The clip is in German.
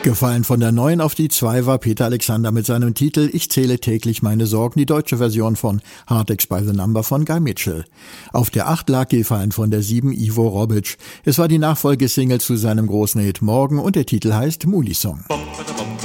Gefallen von der 9 auf die 2 war Peter Alexander mit seinem Titel Ich zähle täglich meine Sorgen, die deutsche Version von Heartaches by the Number von Guy Mitchell. Auf der 8 lag Gefallen von der 7 Ivo Robic. Es war die Nachfolgesingle zu seinem großen Hit Morgen und der Titel heißt Muli Song.